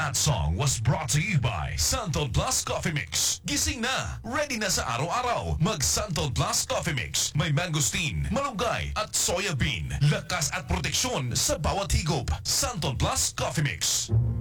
That song was brought to you by Santol Plus Coffee Mix. Gising na, ready na sa araw-araw. Mag Santol Plus Coffee Mix. May mangosteen, malunggay at soya bean. Lakas at proteksyon sa bawat higop. Santol Plus Coffee Mix.